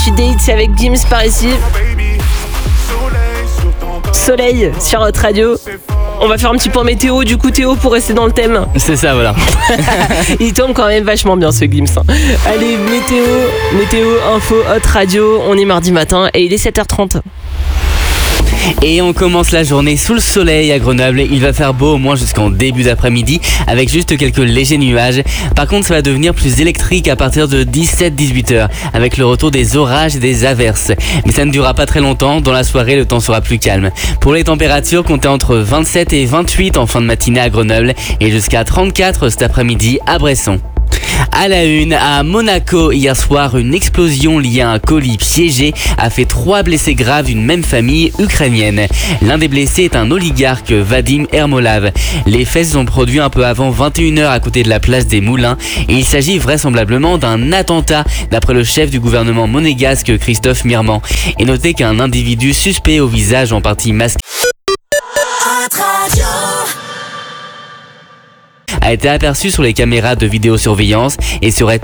Up-to-Date, c'est avec Gims par ici. Soleil sur Hot Radio. On va faire un petit point météo, du coup Théo, pour rester dans le thème. C'est ça, voilà. Il tombe quand même vachement bien ce Gims. Allez, météo, info, Hot Radio. On est mardi matin et il est 7h30. Et on commence la journée sous le soleil à Grenoble. Il va faire beau au moins jusqu'en début d'après-midi avec juste quelques légers nuages. Par contre, ça va devenir plus électrique à partir de 17-18 heures avec le retour des orages et des averses. Mais ça ne durera pas très longtemps. Dans la soirée, le temps sera plus calme. Pour les températures, comptez entre 27 et 28 en fin de matinée à Grenoble et jusqu'à 34 cet après-midi à Bresson. À la une, à Monaco, hier soir, une explosion liée à un colis piégé a fait 3 blessés graves d'une même famille ukrainienne. L'un des blessés est un oligarque, Vadim Ermolov. Les faits se sont produits un peu avant 21h à côté de la place des Moulins et il s'agit vraisemblablement d'un attentat d'après le chef du gouvernement monégasque, Christophe Mirman. Et notez qu'un individu suspect au visage en partie masqué a été aperçu sur les caméras de vidéosurveillance et serait